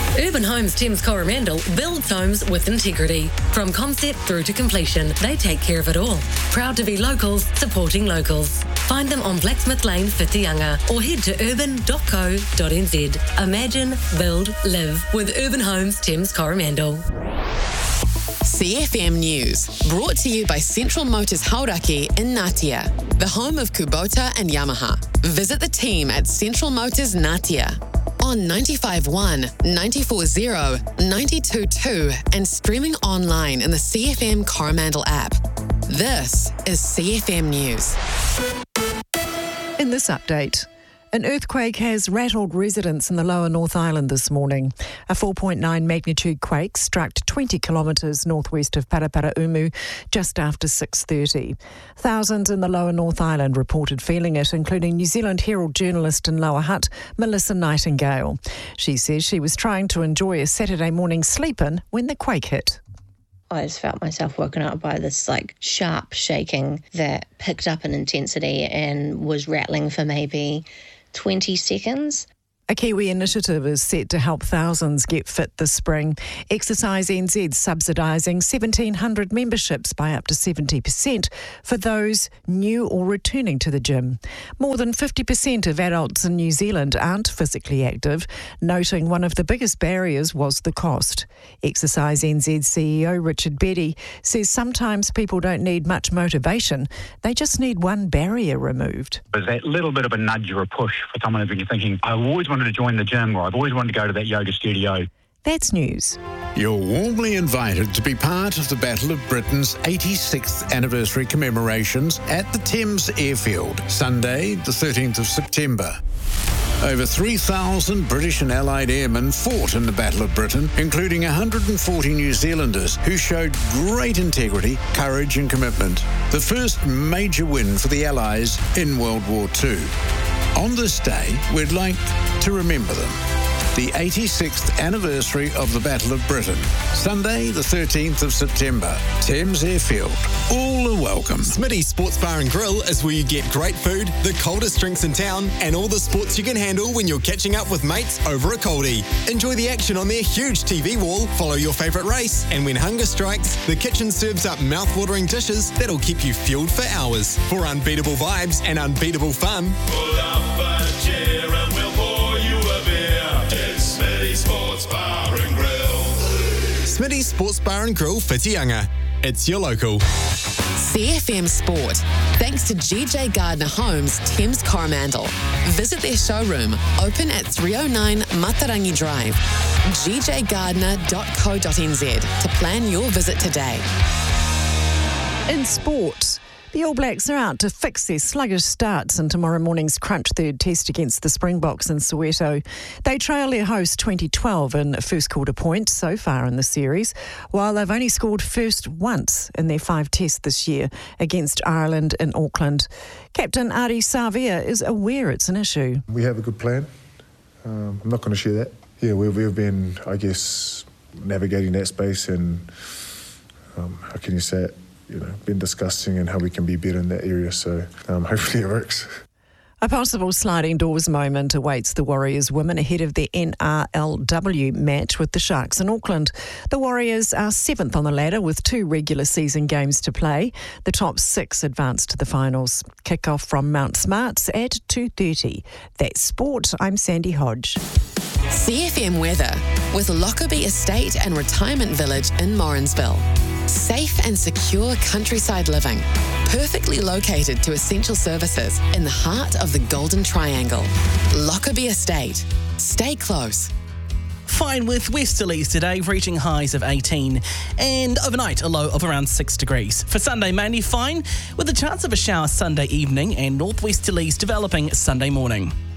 Urban Homes Thames Coromandel builds homes with integrity. From concept through to completion, they take care of it all. Proud to be locals, supporting locals. Find them on Blacksmith Lane, Whitianga, or head to urban.co.nz. Imagine, build, live with Urban Homes Thames Coromandel. CFM News, brought to you by Central Motors Hauraki in Ngatea, the home of Kubota and Yamaha. Visit the team at Central Motors Ngatea on 95.1, 94.0, 92.2 and streaming online in the CFM Coromandel app. This is CFM News. In this update, an earthquake has rattled residents in the lower North Island this morning. A 4.9 magnitude quake struck 20 kilometres northwest of Paraparaumu just after 6:30. Thousands in the lower North Island reported feeling it, including New Zealand Herald journalist in Lower Hutt, Melissa Nightingale. She says she was trying to enjoy a Saturday morning sleep-in when the quake hit. I just felt myself woken up by this sharp shaking that picked up in intensity and was rattling for maybe 20 seconds. A Kiwi initiative is set to help thousands get fit this spring. Exercise NZ subsidising 1,700 memberships by up to 70% for those new or returning to the gym. More than 50% of adults in New Zealand aren't physically active, noting one of the biggest barriers was the cost. Exercise NZ CEO Richard Betty says sometimes people don't need much motivation, they just need one barrier removed. There's that little bit of a nudge or a push for someone who's thinking, I always wanted to join the gym, or I've always wanted to go to that yoga studio. That's news. You're warmly invited to be part of the Battle of Britain's 86th anniversary commemorations at the Thames Airfield, Sunday, the 13th of September. Over 3,000 British and Allied airmen fought in the Battle of Britain, including 140 New Zealanders who showed great integrity, courage and commitment. The first major win for the Allies in World War II. On this day, we'd like to remember them. The 86th anniversary of the Battle of Britain. Sunday, the 13th of September. Thames Airfield. All are welcome. Smitty's Sports Bar and Grill is where you get great food, the coldest drinks in town, and all the sports you can handle when you're catching up with mates over a coldie. Enjoy the action on their huge TV wall, follow your favourite race, and when hunger strikes, the kitchen serves up mouth-watering dishes that'll keep you fueled for hours. For unbeatable vibes and unbeatable fun, pull up a chair and we'll pour you a beer. It's Smitty's Sports Bar and Grill. Smitty's Sports Bar and Grill, Whitianga. It's your local. CFM Sport. Thanks to GJ Gardner Homes, Thames Coromandel. Visit their showroom, open at 309 Matarangi Drive. gjgardner.co.nz to plan your visit today. In sport, the All Blacks are out to fix their sluggish starts in tomorrow morning's crunch third test against the Springboks in Soweto. They trail their host 2012 in first quarter points so far in the series, while they've only scored first once in their 5 tests this year against Ireland in Auckland. Captain Ari Savia is aware it's an issue. We have a good plan. I'm not going to share that. Yeah, we've been, I guess, navigating that space and, how can you say it? Been discussing and how we can be better in that area, so hopefully it works. A possible sliding doors moment awaits the Warriors women ahead of their NRLW match with the Sharks in Auckland. The Warriors are 7th on the ladder with 2 regular season games to play. The top 6 advance to the finals. Kick-off from Mount Smarts at 2:30. That's sport. I'm Sandy Hodge. CFM weather with Lockerbie Estate and Retirement Village in Morrinsville. Safe and secure countryside living, perfectly located to essential services in the heart of the Golden Triangle. Lockerbie Estate. Stay close. Fine with westerlies today, reaching highs of 18, and overnight a low of around 6 degrees. For Sunday, mainly fine, with a chance of a shower Sunday evening and northwesterlies developing Sunday morning.